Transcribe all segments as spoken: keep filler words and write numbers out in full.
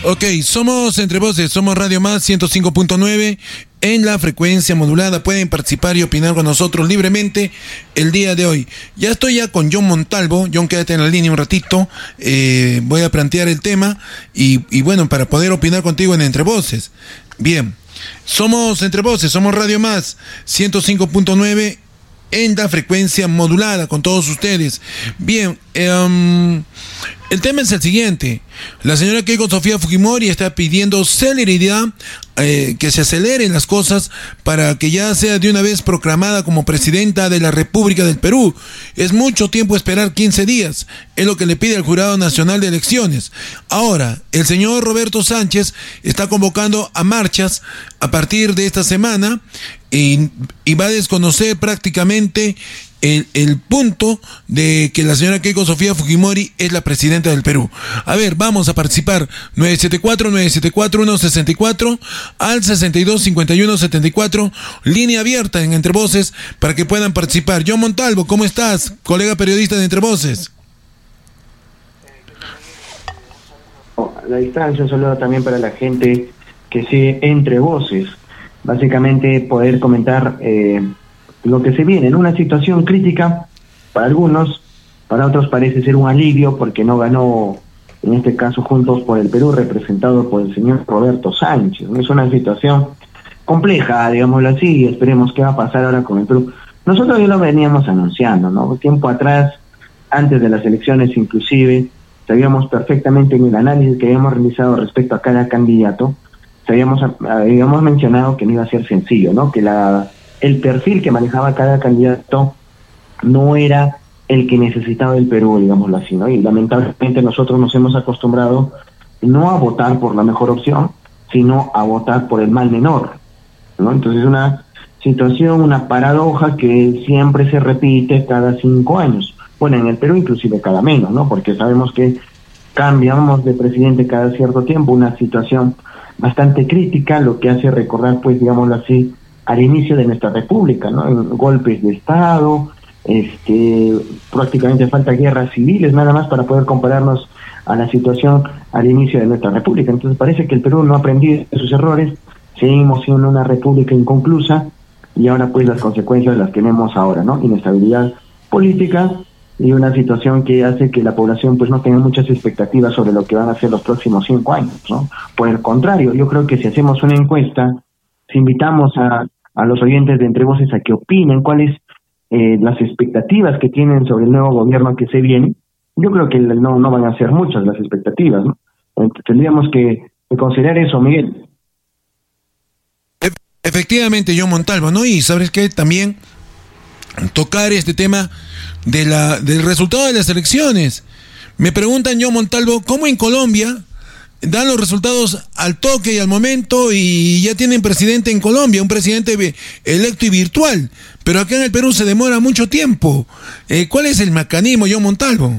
Ok, somos Entre Voces, somos Radio Más ciento cinco punto nueve en la frecuencia modulada. Pueden participar y opinar con nosotros libremente el día de hoy. Ya estoy ya con John Montalvo. John, quédate en la línea un ratito. Eh, voy a plantear el tema y, y bueno, para poder opinar contigo en Entre Voces. Bien, somos Entre Voces, somos Radio Más ciento cinco punto nueve en la frecuencia modulada con todos ustedes. Bien, um, el tema es el siguiente. La señora Keiko Sofía Fujimori está pidiendo celeridad, eh, que se aceleren las cosas para que ya sea de una vez proclamada como presidenta de la República del Perú. Es mucho tiempo esperar quince días, es lo que le pide el Jurado Nacional de Elecciones. Ahora, el señor Roberto Sánchez está convocando a marchas a partir de esta semana y, y va a desconocer prácticamente El, el punto de que la señora Keiko Sofía Fujimori es la presidenta del Perú. A ver, vamos a participar. nueve siete cuatro, nueve siete cuatro, uno seis cuatro al sesenta y dos, cincuenta y uno, setenta y cuatro. Línea abierta en Entre Voces para que puedan participar. John Montalvo, ¿cómo estás? Colega periodista de Entre Voces. A la distancia, un saludo también para la gente que sigue Entre Voces. Básicamente poder comentar eh, lo que se viene en una situación crítica para algunos, para otros parece ser un alivio porque no ganó, en este caso Juntos por el Perú, representado por el señor Roberto Sánchez. Es una situación compleja, digámoslo así, y esperemos qué va a pasar ahora con el Perú. Nosotros ya lo veníamos anunciando, ¿no? Tiempo atrás, antes de las elecciones inclusive, sabíamos perfectamente en el análisis que habíamos realizado respecto a cada candidato, habíamos, habíamos mencionado que no iba a ser sencillo, ¿no? Que la el perfil que manejaba cada candidato no era el que necesitaba el Perú, digámoslo así, ¿no? Y lamentablemente nosotros nos hemos acostumbrado no a votar por la mejor opción, sino a votar por el mal menor, ¿no? Entonces es una situación, una paradoja que siempre se repite cada cinco años. Bueno, en el Perú inclusive cada menos, ¿no? Porque sabemos que cambiamos de presidente cada cierto tiempo, una situación bastante crítica, lo que hace recordar, pues, digámoslo así, al inicio de nuestra república, ¿no? En golpes de Estado, este, prácticamente falta guerras civiles, nada más para poder compararnos a la situación al inicio de nuestra república. Entonces parece que el Perú no ha aprendido de sus errores, seguimos siendo una república inconclusa y ahora pues las consecuencias las tenemos ahora, ¿no? Inestabilidad política y una situación que hace que la población pues no tenga muchas expectativas sobre lo que van a ser los próximos cinco años, ¿no? Por el contrario, yo creo que si hacemos una encuesta, si invitamos a, a los oyentes de Entre Voces a que opinen cuáles eh, las expectativas que tienen sobre el nuevo gobierno que se viene, yo creo que no, no van a ser muchas las expectativas, ¿no? Entonces, tendríamos que, que considerar eso, Miguel. Efectivamente, John Montalvo, ¿no? Y sabes que también tocar este tema de la del resultado de las elecciones. Me preguntan, John Montalvo, ¿cómo en Colombia dan los resultados al toque y al momento y ya tienen presidente en Colombia, un presidente electo y virtual, pero acá en el Perú se demora mucho tiempo? Eh, ¿Cuál es el mecanismo, John Montalvo?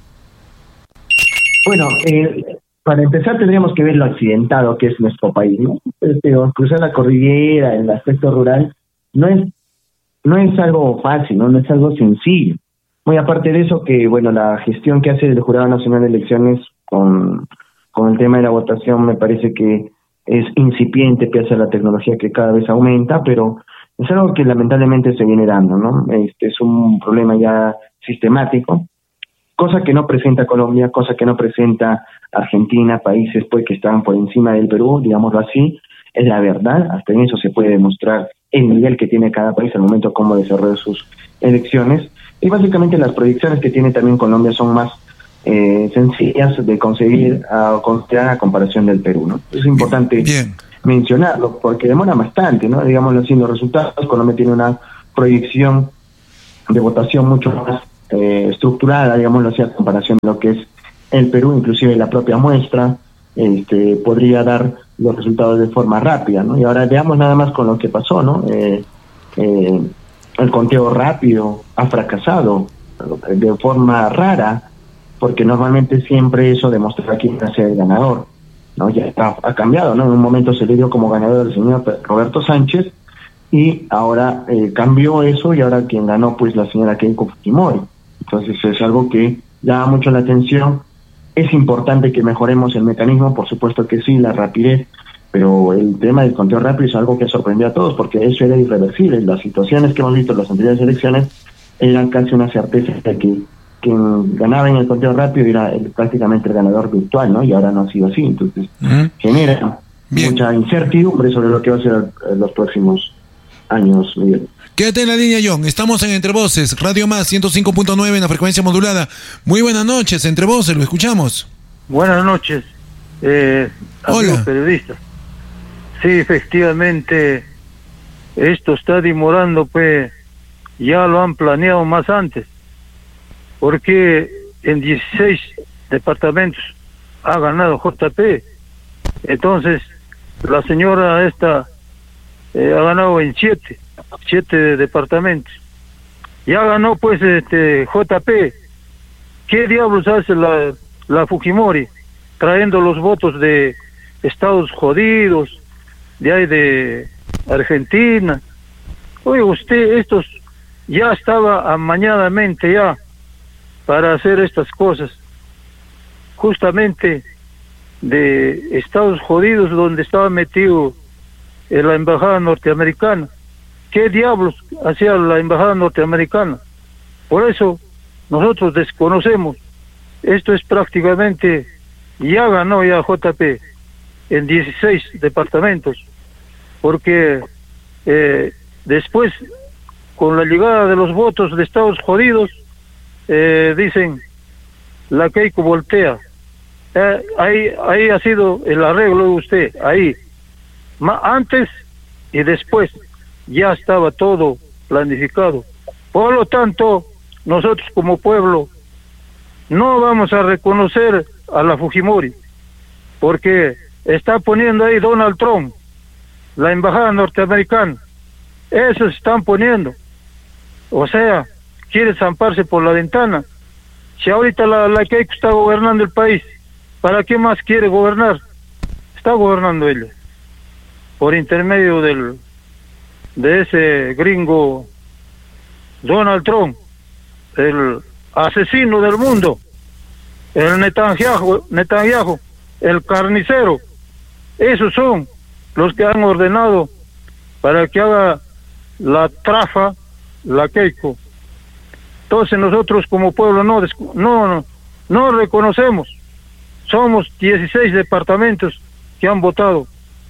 Bueno, eh, para empezar tendríamos que ver lo accidentado que es nuestro país, ¿no? Este, cruzar la cordillera en el aspecto rural no es no es algo fácil, ¿no? No es algo sencillo. Muy aparte de eso, que bueno, la gestión que hace el Jurado Nacional de Elecciones con con el tema de la votación me parece que es incipiente pese a la tecnología que cada vez aumenta, pero es algo que lamentablemente se viene dando, ¿no? Este es un problema ya sistemático, cosa que no presenta Colombia, cosa que no presenta Argentina, países pues que están por encima del Perú, digámoslo así, es la verdad, hasta en eso se puede demostrar el nivel que tiene cada país al momento como desarrolla sus elecciones, y básicamente las proyecciones que tiene también Colombia son más Eh, sencillas de conseguir a, a comparación del Perú, ¿no? Es importante Bien. mencionarlo porque demora bastante, ¿no? Digámoslo así, los resultados. Colombia tiene una proyección de votación mucho más eh, estructurada, digámoslo así, a comparación de lo que es el Perú, inclusive la propia muestra este, podría dar los resultados de forma rápida, ¿no? Y ahora veamos nada más con lo que pasó, ¿no? Eh, eh, el conteo rápido ha fracasado de forma rara, porque normalmente siempre eso demuestra quién va a ser el ganador, ¿no? Ya está, ha cambiado, ¿no? En un momento se le dio como ganador el señor Roberto Sánchez y ahora eh, cambió eso y ahora quien ganó pues la señora Keiko Fujimori. Entonces es algo que llama mucho la atención Es importante que mejoremos el mecanismo, por supuesto que sí, la rapidez, pero el tema del conteo rápido es algo que sorprendió a todos, porque eso era irreversible. Las situaciones que hemos visto en las anteriores elecciones eran casi una certeza de que quien ganaba en el conteo rápido era el, prácticamente el ganador virtual, ¿no? Y ahora no ha sido así, entonces uh-huh. genera Bien. mucha incertidumbre sobre lo que va a ser en los próximos años, Miguel. Quédate en la línea, John. Estamos en Entre Voces, Radio Más ciento cinco punto nueve en la frecuencia modulada. Muy buenas noches, Entre Voces, lo escuchamos. Buenas noches, eh, Hola. periodista. Sí, efectivamente, esto está demorando, pues, ya lo han planeado más antes, porque en dieciséis departamentos ha ganado J P. Entonces, la señora esta eh, ha ganado en siete. siete departamentos. Ya ganó pues este J P. ¿Qué diablos hace la, la Fujimori trayendo los votos de estados jodidos, de ahí de Argentina? Oye, usted, estos ya estaba amañadamente ya para hacer estas cosas, justamente de estados jodidos donde estaba metido en la embajada norteamericana. ¿Qué diablos hacía la embajada norteamericana? Por eso nosotros desconocemos. Esto es prácticamente, ya ganó ya J P en dieciséis departamentos, porque eh, después, con la llegada de los votos de estados jodidos, eh, dicen, la Keiko voltea. Eh, ahí, ahí ha sido el arreglo de usted, ahí. Ma- antes y después. Ya estaba todo planificado. Por lo tanto, nosotros como pueblo no vamos a reconocer a la Fujimori, porque está poniendo ahí Donald Trump, la embajada norteamericana. Eso se están poniendo. O sea, quiere zamparse por la ventana. Si ahorita la, la Keiko está gobernando el país, ¿para qué más quiere gobernar? Está gobernando ella, por intermedio del de ese gringo Donald Trump, el asesino del mundo, el Netanyahu, Netanyahu, el carnicero. Esos son los que han ordenado para que haga la trafa la Keiko. Entonces nosotros como pueblo no no no, no reconocemos. Somos dieciséis departamentos que han votado,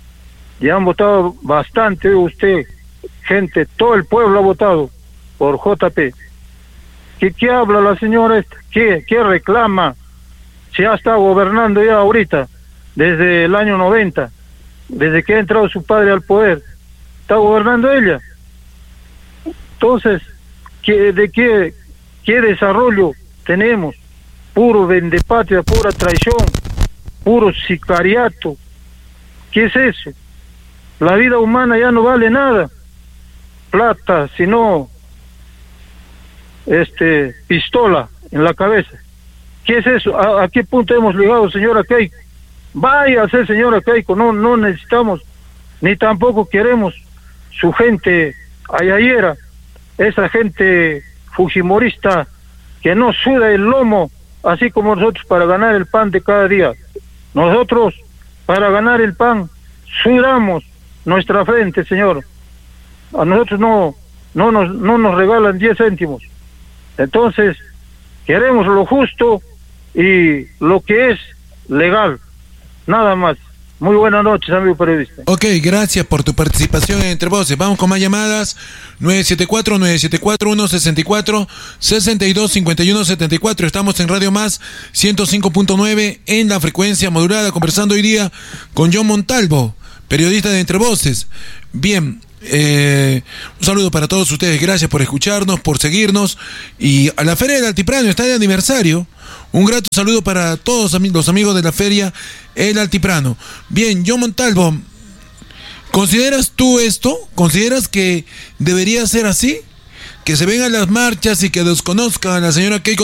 y han votado bastante. Usted, gente, todo el pueblo ha votado por J P. ¿Qué, qué habla la señora esta? ¿Qué, qué reclama? Se ha estado gobernando ya ahorita, desde el año noventa, desde que ha entrado su padre al poder. Está gobernando ella. Entonces, ¿qué, ¿de qué, qué desarrollo tenemos? Puro vendepatria, pura traición, puro sicariato. ¿Qué es eso? La vida humana ya no vale nada. Plata, sino este pistola en la cabeza. ¿Qué es eso? ¿A, a qué punto hemos llegado, señora Keiko? Váyase, señora Keiko, no no necesitamos, ni tampoco queremos su gente ayayera, esa gente fujimorista que no suda el lomo, así como nosotros para ganar el pan de cada día. Nosotros, para ganar el pan, sudamos nuestra frente, señor. A nosotros no no nos no nos regalan diez céntimos. Entonces, queremos lo justo y lo que es legal, nada más. Muy buenas noches, amigo periodista. Ok, gracias por tu participación en Entre Voces. Vamos con más llamadas. nueve siete cuatro, nueve siete cuatro, uno seis cuatro, seis dos cinco uno siete cuatro. Estamos en Radio Más ciento cinco punto nueve en la frecuencia modulada, conversando hoy día con John Montalvo, periodista de Entre Voces. Bien, eh, un saludo para todos ustedes. Gracias por escucharnos, por seguirnos. Y a la Feria del Altiplano está de aniversario. Un grato saludo para todos los amigos de la Feria El Altiplano. Bien, John Montalvo, ¿consideras tú esto? ¿Consideras que debería ser así? Que se vengan las marchas y que desconozcan a la señora Keiko